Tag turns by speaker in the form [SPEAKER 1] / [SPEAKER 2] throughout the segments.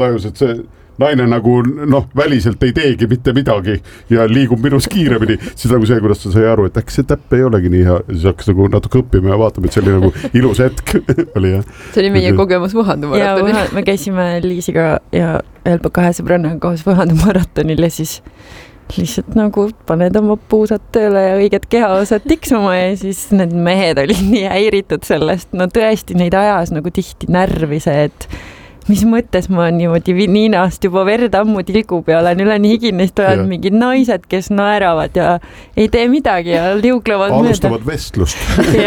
[SPEAKER 1] tajus, et see naine nagu väliselt ei teegi mitte midagi ja liigub minust kiiremini, siis nagu see, kuidas ta sai aru, et äkki see täpp ei olegi nii hea, siis hakkas nagu natuke õppima ja vaatama, et see oli nagu ilus hetk oli jah.
[SPEAKER 2] See oli meie kogemus Võhandu-maratonil.
[SPEAKER 3] Ja me käisime Liisiga ja kahe sõbrannaga koos Võhandu-maratonil ja siis lihtsalt nagu paned oma puusad tööle ja õiget kehaosad tiksuma ja siis need mehed olid nii häiritud sellest, tõesti neid ajas nagu tihti närvi see, et mis mõttes ma niimoodi niinast juba verd ammu tilgub ja olen üle nii higinest olevad mingid naised, kes naeravad ja ei tee midagi ja liuglevad
[SPEAKER 1] alustavad vestlust.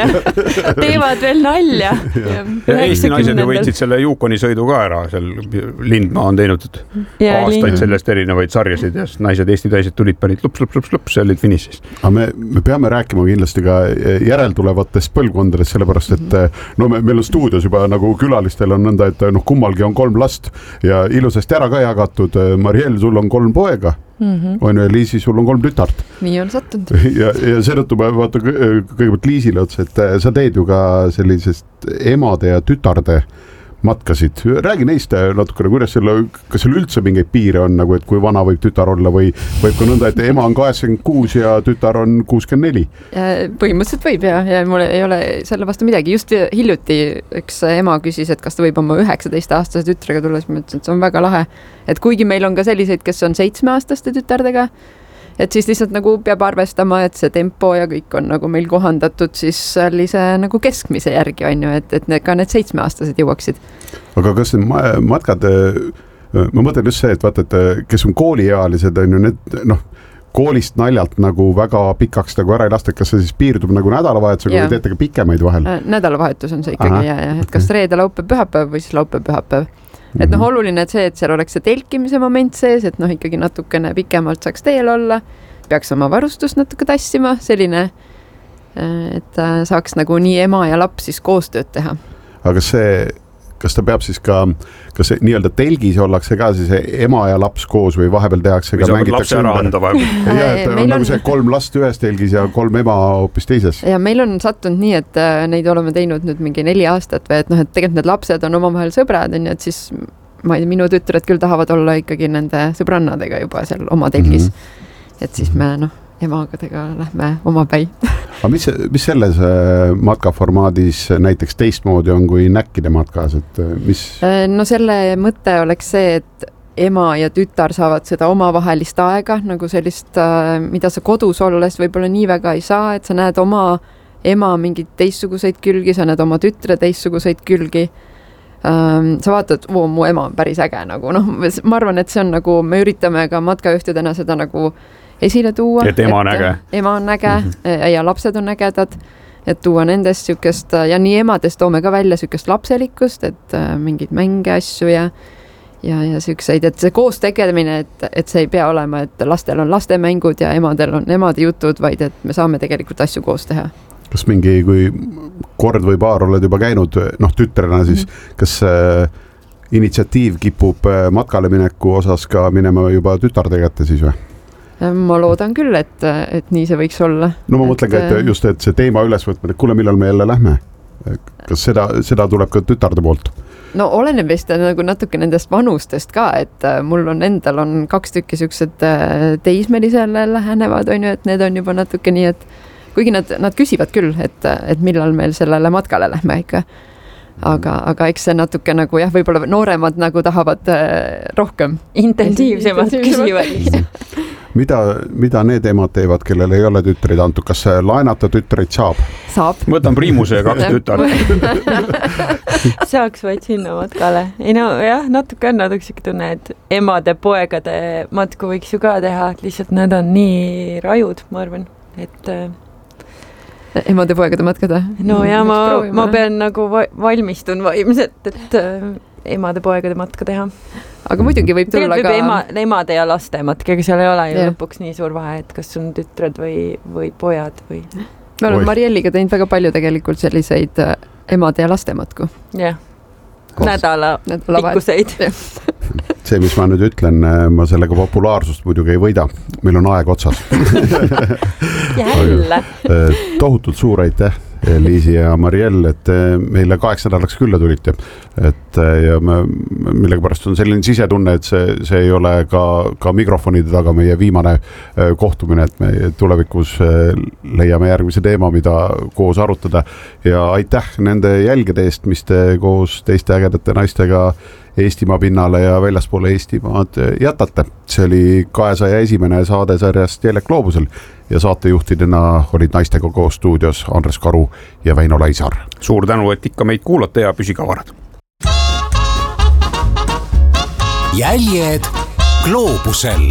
[SPEAKER 3] Teevad veel nalja.
[SPEAKER 4] Eesti naised ju võitsid selle Yukoni sõidu ka ära, seal Lindmaa on teinud aastaid sellest erinevaid sarjasid ja naised Eesti naised tulid panid lups, see olid finišis.
[SPEAKER 1] Me peame rääkima kindlasti ka järeltulevatest põlvkondadest, sellepärast et meil on stuudios juba nagu külalistel on nõnda, et kummalgi on 3 last ja ilusasti ära ka jagatud. Mariel, sul on 3 poega, on ju, Liisi, sul on 3 tütart.
[SPEAKER 2] Nii on sattunud.
[SPEAKER 1] Ja seetõttu ma vaatan kõigepealt Liisile otsa, et sa teed ju ka sellisest emade ja tütarde matkasid. Räägi neist natukene, kuidas kas seal üldse mingeid piire on, nagu, et kui vana võib tütar olla või võib ka nõnda, et ema on 86 ja tütar on 64?
[SPEAKER 2] Põhimõtteliselt võib ja mul ei ole selle vastu midagi. Just hiljuti üks ema küsis, et kas ta võib oma 19-aastase tütrega tulla, siis ma ütlesin, et see on väga lahe. Et kuigi meil on ka selliseid, kes on 7-aastaste tütardega, et siis lihtsalt nagu peab arvestama, et see tempo ja kõik on nagu meil kohandatud siis sellise nagu keskmise järgi on ju, et ka need 7-aastased jõuaksid.
[SPEAKER 1] Aga kas need matkad, ma mõtlen just see, et vaata, et kes on kooliealised on ju, need koolist naljalt nagu väga pikaks nagu ära ei lasta, kas see siis piirdub nagu nädalavahetusega või teete ka pikemaid vahel?
[SPEAKER 2] Nädalavahetus on see ikkagi, et kas reede, laupäev, pühapäev või siis laupäev, pühapäev. Et oluline see, et seal oleks see telkimise moment sees, et ikkagi natukene pikemalt saaks teel olla, peaks oma varustust natuke tassima, selline, et saaks nagu nii ema ja laps siis koostööd teha. Aga
[SPEAKER 1] kas ta peab siis ka, kas see nii-öelda telgis ollakse ka siis ema ja laps koos või vahepeal tehakse ka mängitakse ümber? Ja, et on nagu see 3 last ühes telgis ja 3 ema hoopis teises. Ja
[SPEAKER 2] meil on sattunud nii, et neid oleme teinud nüüd mingi 4 aastat või et tegelikult need lapsed on omavahel sõbrad, et siis ma ei tea, minu tütred küll tahavad olla ikkagi nende sõbrannadega juba seal oma telgis. Et siis me emakadega lähme oma päi.
[SPEAKER 1] Aga mis selles matkaformaadis näiteks teistmoodi on kui näkkide matkas? Et mis...
[SPEAKER 2] No selle mõte oleks see, et ema ja tütar saavad seda omavahelist aega, nagu sellist, mida sa kodus olles võib-olla nii väga ei saa, et sa näed oma ema mingid teistsuguseid külgi, sa näed oma tütre teistsuguseid külgi. Sa vaatad, mu ema on päris äge nagu, ma arvan, et see on nagu, me üritame ka matkajuhtidena seda nagu esile tuua.
[SPEAKER 4] Et ema on äge.
[SPEAKER 2] Ema on äge ja lapsed on ägedad, et tuua nendest sükest, ja nii emadest toome ka välja sükest lapselikkust, et mingid mänge asju ja sükseid, et see koos tegemine, et see ei pea olema, et lastel on lastemängud ja emadel on emade jutud, vaid et me saame tegelikult asju koos teha.
[SPEAKER 1] Kas mingi, kui kord või paar oled juba käinud, tütrena siis, kas initsiatiiv kipub matkale mineku osas ka minema juba tütarde kätte siis või?
[SPEAKER 2] Ma loodan küll, et nii see võiks olla.
[SPEAKER 1] No ma mõtlen ka, et just, et see teema ülesvõtmine, et kuule, millal me jälle lähme? Kas seda tuleb ka tütarde poolt?
[SPEAKER 2] No oleneb vist nagu natuke nendest vanustest ka, et mul on endal 2 tükki süksed teismelisele lähenevad, on ju, et need on juba natuke nii, et kuigi nad küsivad küll, et millal meil sellele matkale lähme ikka. Aga eks see natuke nagu võib-olla nooremad nagu tahavad rohkem
[SPEAKER 3] intensiivsemalt küsivad.
[SPEAKER 1] Mida need emad teevad, kellel ei ole tütreid antud? Kas laenata tütreid saab?
[SPEAKER 2] Saab.
[SPEAKER 4] Võtan Priimuse ja 2 tütart.
[SPEAKER 3] Saaks vaid sinna matkale. Natuke on natuke tunne, et emade poegade matku võiks ju ka teha, lihtsalt need on nii rajud, ma arvan, et...
[SPEAKER 2] Emade poegade matkada?
[SPEAKER 3] No ja ma pean nagu valmistun vaimselt, et emade poegade matka teha.
[SPEAKER 2] Aga muidugi võib tulla ka...
[SPEAKER 3] Emade ja laste matk, ega seal ei ole ju lõpuks nii suur vahe, et kas on tütred või pojad või...
[SPEAKER 2] Me oleme Marielliga teinud väga palju tegelikult selliseid emade ja laste matku.
[SPEAKER 3] Jah, nädala pikkuseid.
[SPEAKER 1] See, mis ma nüüd ütlen, ma sellega populaarsust muidugi ei võida. Meil on aeg otsas.
[SPEAKER 3] Jälle.
[SPEAKER 1] Tohutult suur aitäh, Liisi ja Marielle, et meile 8 nädalaks külla tulite. Et ja millegipärast on selline sisetunne, et see ei ole ka mikrofonide taga meie viimane kohtumine, et me tulevikus leiame järgmise teema, mida koos arutada. Ja aitäh nende jälgede eest, mis te koos teiste ägedate naistega Eestimaa pinnale ja väljaspoole Eestimaad jätate. See oli 201. saade sarjast Jelek Gloobusel ja saatejuhtidena olid naistega koos stuudios Andres Karu ja Väino Laisar.
[SPEAKER 4] Suur tänu, et ikka meid kuulate ja püsige avarad.
[SPEAKER 5] Jäljed Gloobusel.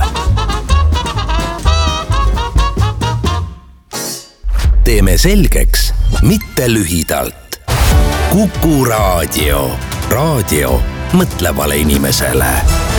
[SPEAKER 5] Teeme selgeks, mitte lühidalt. Kuku Raadio. Raadio mõtlevale inimesele.